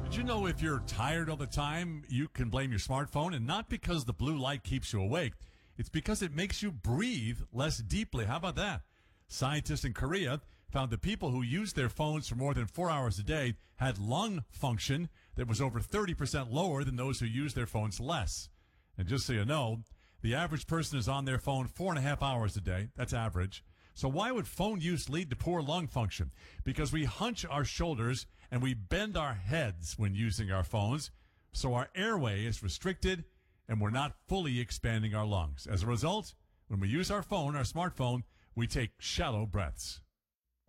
Did you know if you're tired all the time, you can blame your smartphone, and not because the blue light keeps you awake. It's because it makes you breathe less deeply. How about that? Scientists in Korea found that people who used their phones for more than 4 hours a day had lung function that was over 30% lower than those who used their phones less. And just so you know, the average person is on their phone 4.5 hours a day. That's average. So why would phone use lead to poor lung function? Because we hunch our shoulders and we bend our heads when using our phones, so our airway is restricted and we're not fully expanding our lungs. As a result, when we use our phone, our smartphone, we take shallow breaths.